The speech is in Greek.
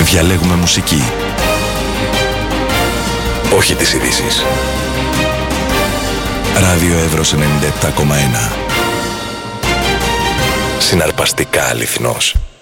Διαλέγουμε μουσική. Όχι τις ειδήσεις. Ράδιο Εύρος 97,1. Συναρπαστικά αληθινός.